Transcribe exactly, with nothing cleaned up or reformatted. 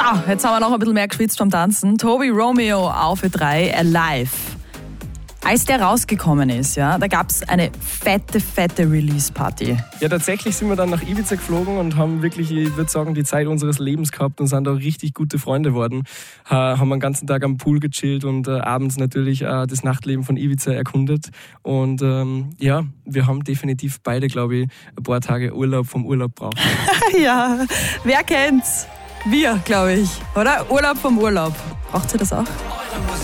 jetzt haben wir noch ein bisschen mehr geschwitzt vom Tanzen. Toby Romeo auf für drei, Alive. Als der rausgekommen ist, ja, da gab es eine fette, fette Release-Party. Ja, tatsächlich sind wir dann nach Ibiza geflogen und haben wirklich, ich würde sagen, die Zeit unseres Lebens gehabt und sind da richtig gute Freunde geworden. Äh, haben den ganzen Tag am Pool gechillt und äh, abends natürlich äh, das Nachtleben von Ibiza erkundet. Und ähm, ja, wir haben definitiv beide, glaube ich, ein paar Tage Urlaub vom Urlaub braucht. Ja, wer kennt's? Wir, glaube ich, oder? Urlaub vom Urlaub. Braucht ihr das auch?